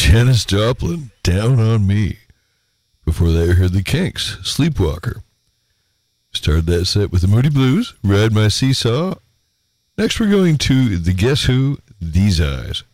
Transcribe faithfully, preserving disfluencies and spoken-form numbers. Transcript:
Janis Joplin, Down on Me. Before that, you heard the Kinks, Sleepwalker. Started that set with the Moody Blues, Ride My Seesaw. Next, we're going to the Guess Who, These Eyes.